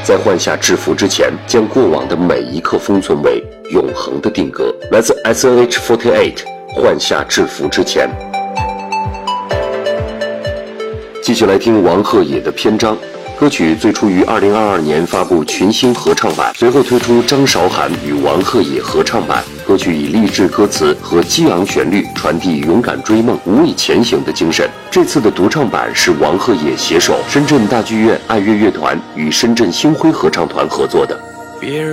在换下制服之前，将过往的每一刻封存为永恒的定格。来自 SNH48， 换下制服之前。继续来听王鹤野的篇章。歌曲最初于2022年发布群星合唱版，随后推出张韶涵与王鹤野合唱版。歌曲以励志歌词和激昂旋律传递勇敢追梦、无畏前行的精神。这次的独唱版是王鹤野携手深圳大剧院爱乐乐团与深圳星辉合唱团合作的。 别